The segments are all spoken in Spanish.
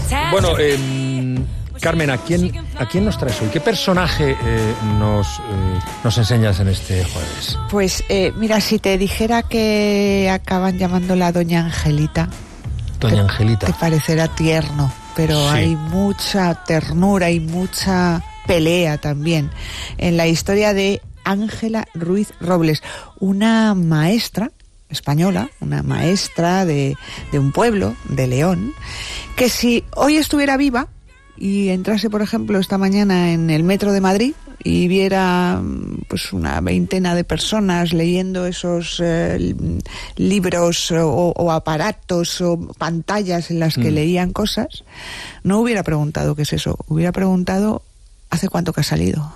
Bueno, Carmen, ¿a quién nos traes hoy? ¿Qué personaje nos enseñas en este jueves? Pues mira, si te dijera que acaban llamándola Doña Angelita. Doña Angelita. Te parecerá tierno, pero sí, hay mucha ternura y mucha pelea también en la historia de Ángela Ruiz Robles, una maestra española, una maestra de un pueblo, de León, que si hoy estuviera viva y entrase, por ejemplo, esta mañana en el metro de Madrid y viera pues una veintena de personas leyendo esos libros o aparatos o pantallas en las que leían cosas, no hubiera preguntado qué es eso, hubiera preguntado ¿hace cuánto que ha salido?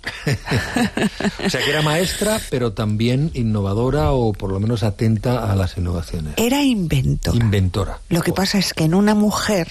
O sea, que era maestra, pero también innovadora o por lo menos atenta a las innovaciones. Era inventora. Inventora. Lo que pasa es que en una mujer,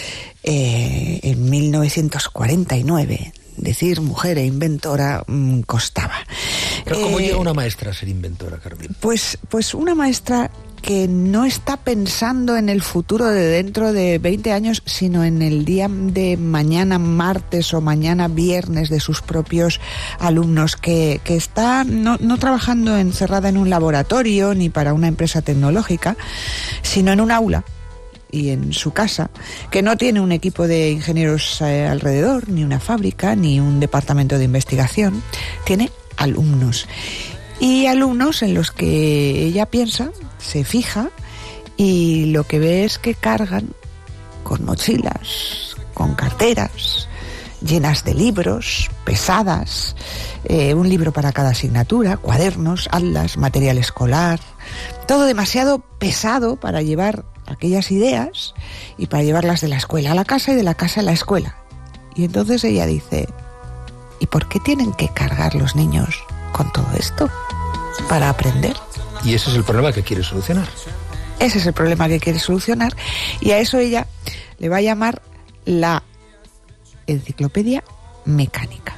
en 1949, decir mujer e inventora costaba. Pero ¿cómo llega una maestra a ser inventora, Carmen? Pues una maestra que no está pensando en el futuro de dentro de 20 años, sino en el día de mañana martes o mañana viernes de sus propios alumnos, que está no trabajando encerrada en un laboratorio ni para una empresa tecnológica, sino en un aula y en su casa, que no tiene un equipo de ingenieros alrededor, ni una fábrica, ni un departamento de investigación, tiene alumnos. Y alumnos en los que ella piensa, se fija, y lo que ve es que cargan con mochilas, con carteras, llenas de libros, pesadas, un libro para cada asignatura, cuadernos, atlas, material escolar, todo demasiado pesado para llevar aquellas ideas y para llevarlas de la escuela a la casa y de la casa a la escuela. Y entonces ella dice, ¿y por qué tienen que cargar los niños con todo esto? Para aprender. Y ese es el problema que quiere solucionar. Ese es el problema que quiere solucionar, y a eso ella le va a llamar la enciclopedia mecánica.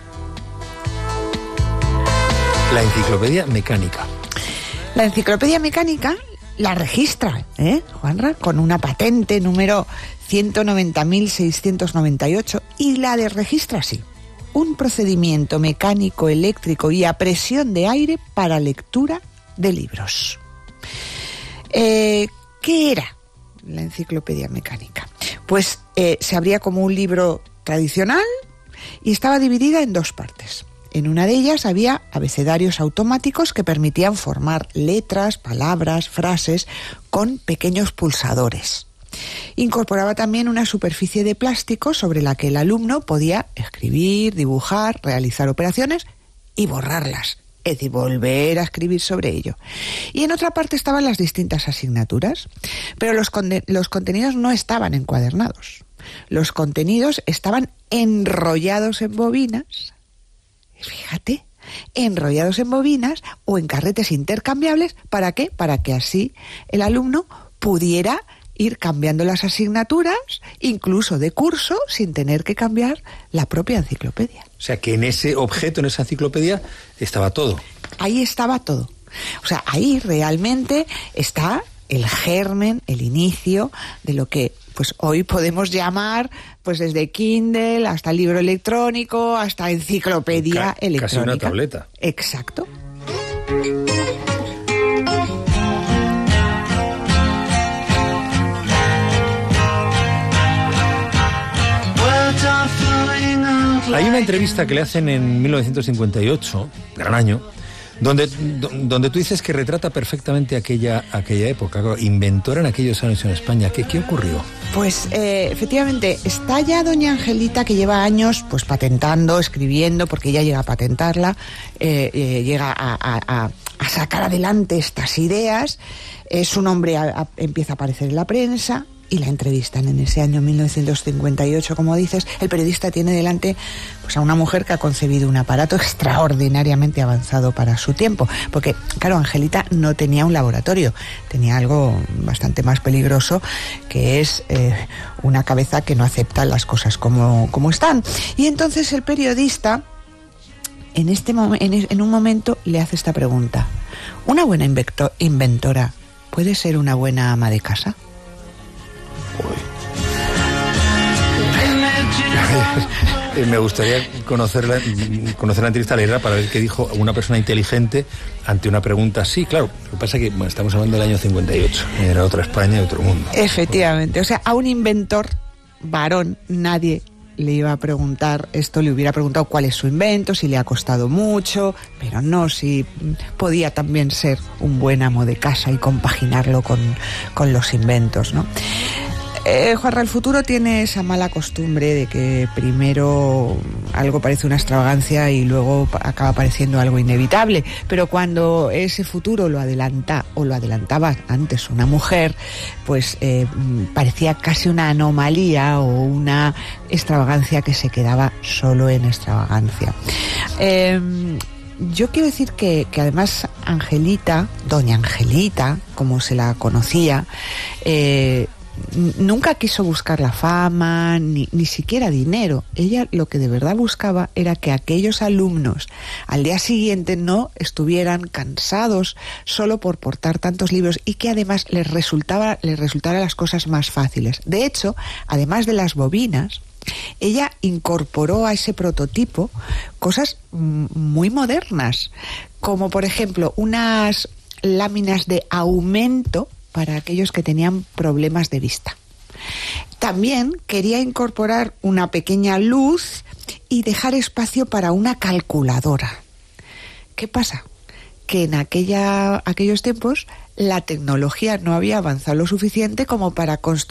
La enciclopedia mecánica. La enciclopedia mecánica la registra, Juanra, con una patente número 190.698, y la registra así: un procedimiento mecánico, eléctrico y a presión de aire para lectura de libros. ¿Qué era la enciclopedia mecánica? Pues se abría como un libro tradicional y estaba dividida en dos partes. En una de ellas había abecedarios automáticos que permitían formar letras, palabras, frases con pequeños pulsadores. Incorporaba también una superficie de plástico sobre la que el alumno podía escribir, dibujar, realizar operaciones y borrarlas, es decir, volver a escribir sobre ello. Y en otra parte estaban las distintas asignaturas, pero los contenidos no estaban encuadernados. Los contenidos estaban enrollados en bobinas, fíjate, enrollados en bobinas o en carretes intercambiables. ¿Para qué? Para que así el alumno pudiera ir cambiando las asignaturas, incluso de curso, sin tener que cambiar la propia enciclopedia. O sea, que en ese objeto, en esa enciclopedia, estaba todo. Ahí estaba todo. O sea, ahí realmente está el germen, el inicio de lo que pues hoy podemos llamar, pues desde Kindle hasta libro electrónico, hasta enciclopedia electrónica. Casi una tableta. Exacto. Hay una entrevista que le hacen en 1958, gran año, donde tú dices que retrata perfectamente aquella época, inventora en aquellos años en España. ¿Qué ocurrió? Pues efectivamente, está ya doña Angelita, que lleva años pues patentando, escribiendo, porque ella llega a patentarla, llega a sacar adelante estas ideas. Su nombre empieza a aparecer en la prensa y la entrevistan en ese año 1958, como dices. El periodista tiene delante pues a una mujer que ha concebido un aparato extraordinariamente avanzado para su tiempo, porque claro, Angelita no tenía un laboratorio, tenía algo bastante más peligroso, que es una cabeza que no acepta las cosas como están. Y entonces el periodista en un momento le hace esta pregunta: ¿una buena inventora puede ser una buena ama de casa? Me gustaría conocer la entrevista, leerla, para ver qué dijo una persona inteligente ante una pregunta así. Claro, lo que pasa es que estamos hablando del año 58, era otra España y otro mundo. Efectivamente, o sea, a un inventor varón nadie le iba a preguntar esto, le hubiera preguntado cuál es su invento, si le ha costado mucho, pero no si podía también ser un buen amo de casa y compaginarlo con los inventos, ¿no? Juanra, el futuro tiene esa mala costumbre de que primero algo parece una extravagancia y luego acaba pareciendo algo inevitable, pero cuando ese futuro lo adelanta o lo adelantaba antes una mujer, pues parecía casi una anomalía o una extravagancia que se quedaba solo en extravagancia. Yo quiero decir que además Angelita, doña Angelita, como se la conocía, nunca quiso buscar la fama, ni siquiera dinero. Ella lo que de verdad buscaba era que aquellos alumnos al día siguiente no estuvieran cansados solo por portar tantos libros y que además les resultara las cosas más fáciles. De hecho, además de las bobinas, ella incorporó a ese prototipo cosas muy modernas, como por ejemplo unas láminas de aumento para aquellos que tenían problemas de vista. También quería incorporar una pequeña luz y dejar espacio para una calculadora. ¿Qué pasa? Que en aquellos tiempos la tecnología no había avanzado lo suficiente como para construir